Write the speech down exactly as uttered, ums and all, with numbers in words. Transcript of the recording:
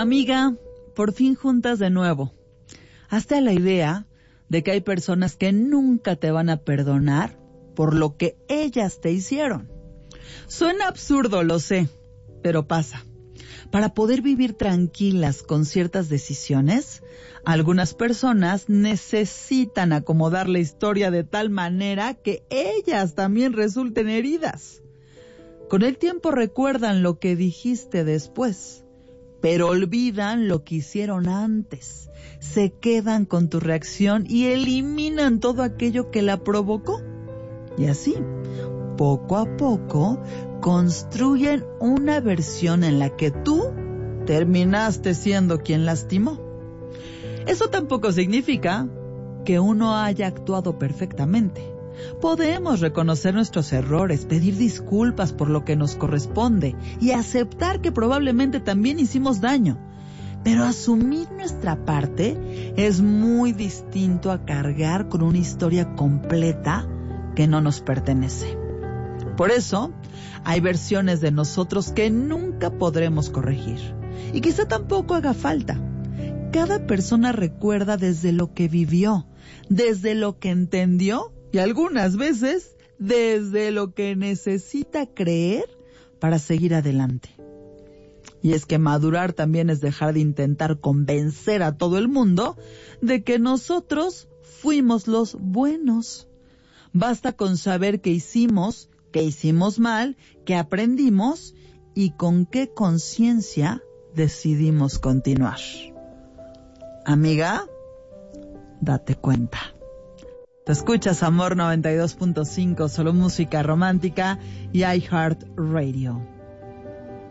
Amiga, por fin juntas de nuevo. Hazte a la idea de que hay personas que nunca te van a perdonar por lo que ellas te hicieron. Suena absurdo, lo sé, pero pasa. Para poder vivir tranquilas con ciertas decisiones, algunas personas necesitan acomodar la historia de tal manera que ellas también resulten heridas. Con el tiempo recuerdan lo que dijiste después, pero olvidan lo que hicieron antes. Se quedan con tu reacción y eliminan todo aquello que la provocó. Y así, poco a poco, construyen una versión en la que tú terminaste siendo quien lastimó. Eso tampoco significa que uno haya actuado perfectamente. Podemos reconocer nuestros errores, pedir disculpas por lo que nos corresponde y aceptar que probablemente también hicimos daño. Pero asumir nuestra parte es muy distinto a cargar con una historia completa que no nos pertenece. Por eso, hay versiones de nosotros que nunca podremos corregir. Y quizá tampoco haga falta. Cada persona recuerda desde lo que vivió, desde lo que entendió y algunas veces desde lo que necesita creer para seguir adelante. Y es que madurar también es dejar de intentar convencer a todo el mundo de que nosotros fuimos los buenos. Basta con saber qué hicimos, qué hicimos mal, qué aprendimos y con qué conciencia decidimos continuar. Amiga, date cuenta. Te escuchas Amor noventa y dos punto cinco, solo música romántica y iHeart Radio.